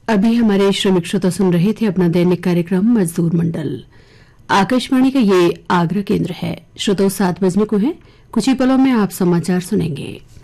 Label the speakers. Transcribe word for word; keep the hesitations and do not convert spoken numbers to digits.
Speaker 1: अभी हमारे श्रमिक श्रोता सुन रहे थे अपना दैनिक कार्यक्रम मजदूर मंडल। आकाशवाणी का ये आगरा केंद्र है। श्रोताओं, सात बजने को है, कुछ ही पलों में आप समाचार सुनेंगे।